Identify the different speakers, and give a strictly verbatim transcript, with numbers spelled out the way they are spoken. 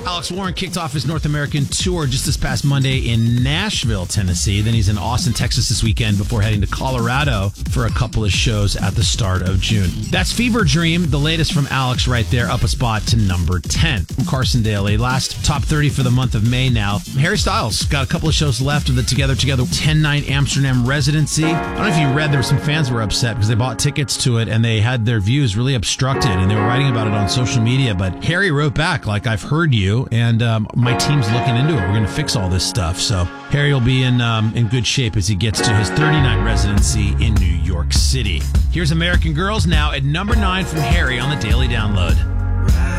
Speaker 1: Alex Warren kicked off his North American tour just this past Monday in Nashville, Tennessee. Then he's in Austin, Texas this weekend before heading to Colorado for a couple of shows at the start of June. That's Fever Dream, the latest from Alex right there, up a spot to number ten. From Carson Daly, last top thirty for the month of May now. Harry Styles got a couple of shows left of the Together Together ten-night Amsterdam residency. I don't know if you read, there were some fans who were upset because they bought tickets to it and they had their views really obstructed and they were writing about it on social media. But Harry wrote back like, I've heard you. And um, my team's looking into it. We're going to fix all this stuff. So Harry will be in um, in good shape as he gets to his thirty-night residency in New York City. Here's American Girls now at number nine from Harry on the Daily Download.